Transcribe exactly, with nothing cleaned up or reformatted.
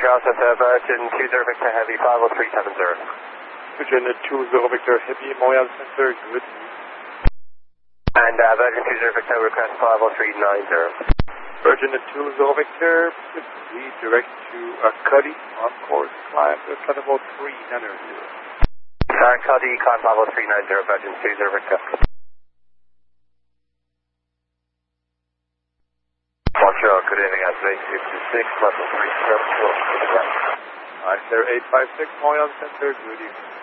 Joseph, uh, Virgin two zero Victor Heavy five oh three seven zero. Virgin two zero Victor Heavy, Montreal Center, good. And uh, Virgin two zero Victor request five oh three nine zero. Virgin two zero Victor, please direct to uh, Cuddy, on course, climb to five oh three nine zero. Uh, Cuddy, climb five oh three nine zero, Virgin two zero Victor. Montreal, good evening, at eight fifty-six, level three seven four. Alright, there eight five six, Montreal Center, good evening.